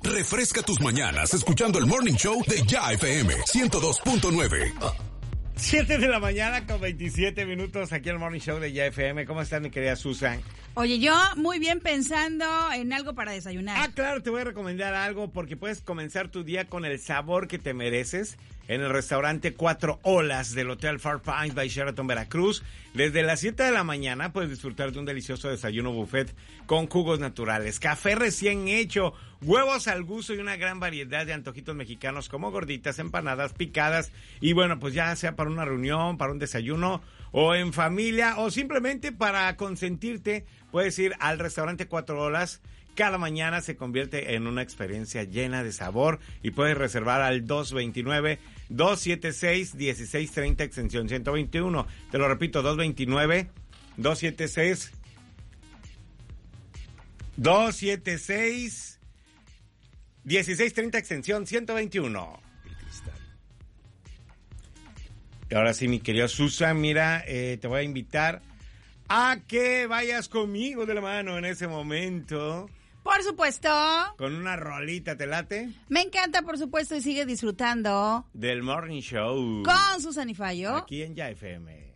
Refresca tus mañanas escuchando el Morning Show de Ya FM 102.9. 7 de la mañana con 27 minutos aquí en el Morning Show de Ya FM. ¿Cómo estás, mi querida Susan? Oye, yo muy bien pensando en algo para desayunar. Ah, claro, te voy a recomendar algo porque puedes comenzar tu día con el sabor que te mereces en el restaurante Cuatro Olas del Hotel Far Pines by Sheraton, Veracruz. Desde las 7 de la mañana puedes disfrutar de un delicioso desayuno buffet con jugos naturales, café recién hecho, huevos al gusto y una gran variedad de antojitos mexicanos como gorditas, empanadas, picadas y bueno, pues ya sea para una reunión, para un desayuno o en familia o simplemente para consentirte, puedes ir al restaurante Cuatro Olas. Cada mañana se convierte en una experiencia llena de sabor y puedes reservar al 229-276-1630 extensión 121. Te lo repito, 229-276-1630 extensión 121. Y ahora sí, mi querida Susan, mira, te voy a invitar a que vayas conmigo de la mano en ese momento. Por supuesto. Con una rolita, ¿te late? Me encanta, por supuesto, y sigue disfrutando del Morning Show con Susan y Fallo aquí en Ya FM.